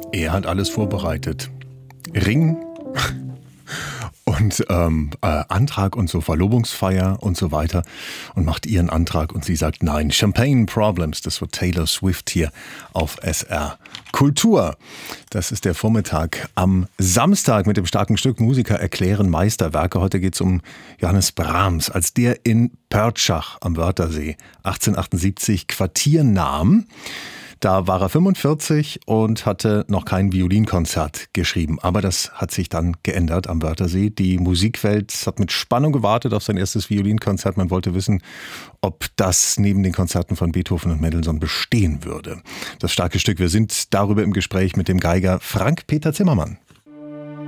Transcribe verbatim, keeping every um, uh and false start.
Er hat alles vorbereitet. Ring und ähm, äh, Antrag und so, Verlobungsfeier und so weiter, und macht ihren Antrag und sie sagt nein. Champagne Problems, das wird Taylor Swift hier auf S R Kultur. Das ist der Vormittag am Samstag mit dem starken Stück Musiker erklären Meisterwerke. Heute geht es um Johannes Brahms, als der in Pörtschach am Wörthersee achtzehnhundertachtundsiebzig Quartier nahm. Da war er fünfundvierzig und hatte noch kein Violinkonzert geschrieben. Aber das hat sich dann geändert am Wörthersee. Die Musikwelt hat mit Spannung gewartet auf sein erstes Violinkonzert. Man wollte wissen, ob das neben den Konzerten von Beethoven und Mendelssohn bestehen würde. Das starke Stück. Wir sind darüber im Gespräch mit dem Geiger Frank-Peter Zimmermann.